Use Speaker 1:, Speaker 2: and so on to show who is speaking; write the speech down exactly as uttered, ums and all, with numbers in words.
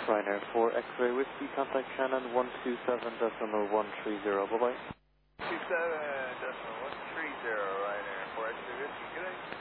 Speaker 1: Ryanair four X-ray Whiskey, contact Shannon one two seven decimal one three zero, bye bye.
Speaker 2: two seven decimal one three zero, Ryanair four X-ray Whiskey, good day.